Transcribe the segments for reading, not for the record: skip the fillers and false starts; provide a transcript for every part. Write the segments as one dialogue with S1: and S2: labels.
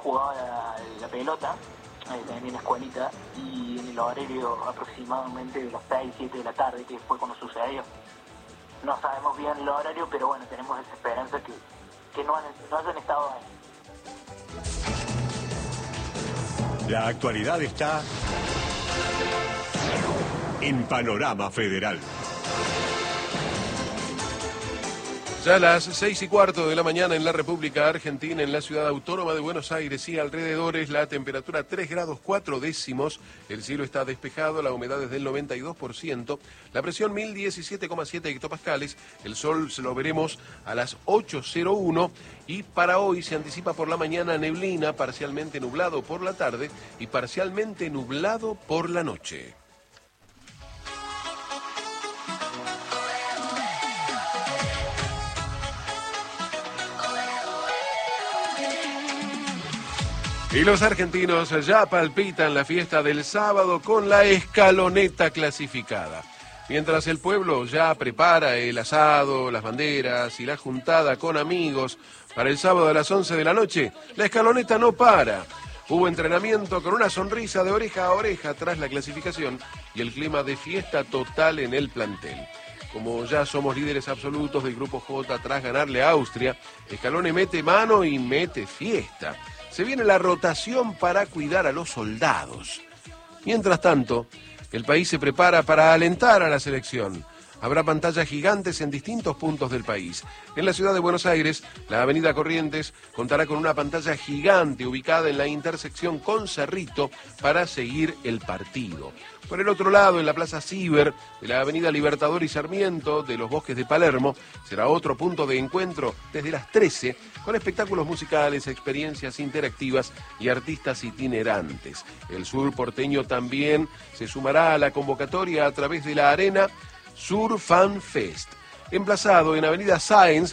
S1: jugaba la pelota, también en la escuelita, y en el horario aproximadamente de las 6, 7 de la tarde, que fue cuando sucedió. No sabemos bien el horario, pero bueno, tenemos esa esperanza que no hayan estado ahí.
S2: La actualidad está en Panorama Federal.
S3: Ya a las 6:15 de la mañana en la República Argentina, en la ciudad autónoma de Buenos Aires y alrededores, la temperatura 3 grados 4 décimos, el cielo está despejado, la humedad es del 92%, la presión 1017,7 hectopascales, el sol se lo veremos a las 8:01 y para hoy se anticipa por la mañana neblina, parcialmente nublado por la tarde y parcialmente nublado por la noche. Y los argentinos ya palpitan la fiesta del sábado con la escaloneta clasificada. Mientras el pueblo ya prepara el asado, las banderas y la juntada con amigos para el sábado a las 11 de la noche, la escaloneta no para. Hubo entrenamiento con una sonrisa de oreja a oreja tras la clasificación y el clima de fiesta total en el plantel. Como ya somos líderes absolutos del Grupo J tras ganarle a Austria, Scaloni mete mano y mete fiesta. Se viene la rotación para cuidar a los soldados. Mientras tanto, el país se prepara para alentar a la selección. Habrá pantallas gigantes en distintos puntos del país. En la ciudad de Buenos Aires, la avenida Corrientes contará con una pantalla gigante ubicada en la intersección con Cerrito para seguir el partido. Por el otro lado, en la Plaza Ciber, de la avenida Libertador y Sarmiento, de los Bosques de Palermo, será otro punto de encuentro desde las 13, con espectáculos musicales, experiencias interactivas y artistas itinerantes. El sur porteño también se sumará a la convocatoria a través de la arena Sur Fan Fest, emplazado en Avenida Sáenz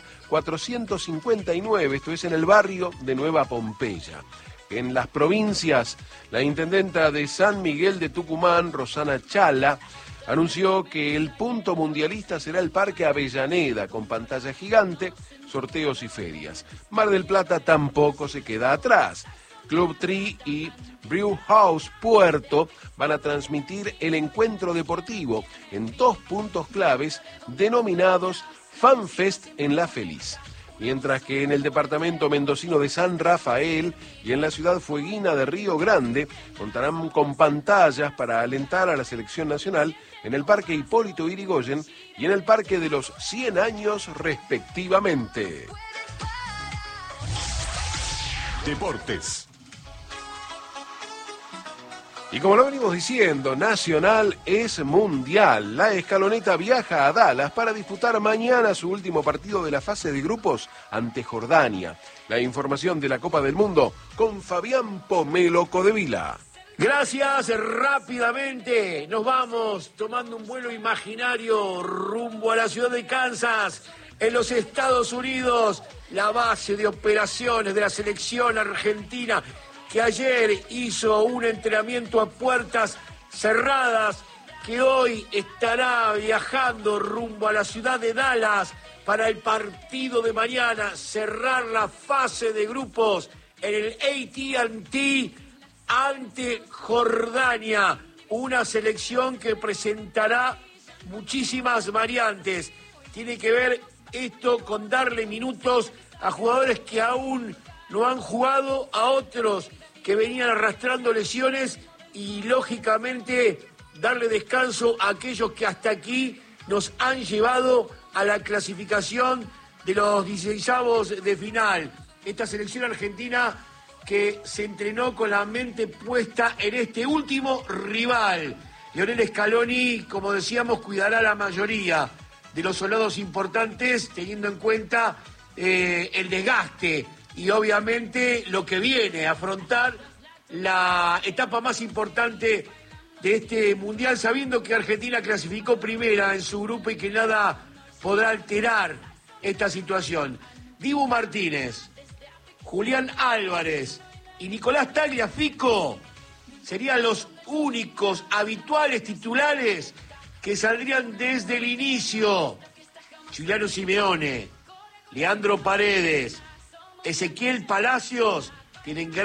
S3: 459, esto es en el barrio de Nueva Pompeya. En las provincias, la intendenta de San Miguel de Tucumán, Rosana Chala, anunció que el punto mundialista será el Parque Avellaneda, con pantalla gigante, sorteos y ferias. Mar del Plata tampoco se queda atrás. Club Tree y Brew House Puerto van a transmitir el encuentro deportivo en 2 puntos claves denominados Fan Fest en La Feliz. Mientras que en el departamento mendocino de San Rafael y en la ciudad fueguina de Río Grande contarán con pantallas para alentar a la selección nacional en el Parque Hipólito Yrigoyen y en el Parque de los 100 años respectivamente.
S2: Deportes.
S3: Y como lo venimos diciendo, Nacional es mundial. La escaloneta viaja a Dallas para disputar mañana su último partido de la fase de grupos ante Jordania. La información de la Copa del Mundo con Fabián Pomelo Codevila.
S4: Gracias, rápidamente nos vamos tomando un vuelo imaginario rumbo a la ciudad de Kansas, en los Estados Unidos, la base de operaciones de la selección argentina, que ayer hizo un entrenamiento a puertas cerradas, que hoy estará viajando rumbo a la ciudad de Dallas para el partido de mañana, cerrar la fase de grupos en el AT&T ante Jordania, una selección que presentará muchísimas variantes. Tiene que ver esto con darle minutos a jugadores que aún no han jugado, a otros que venían arrastrando lesiones y, lógicamente, darle descanso a aquellos que hasta aquí nos han llevado a la clasificación de los 16avos de final. Esta selección argentina que se entrenó con la mente puesta en este último rival. Lionel Scaloni, como decíamos, cuidará la mayoría de los soldados importantes, teniendo en cuenta el desgaste y obviamente lo que viene a afrontar la etapa más importante de este mundial, sabiendo que Argentina clasificó primera en su grupo y que nada podrá alterar esta situación. Dibu Martínez, Julián Álvarez y Nicolás Tagliafico serían los únicos habituales titulares que saldrían desde el inicio. Giuliano Simeone, Leandro Paredes, Ezequiel Palacios tienen gran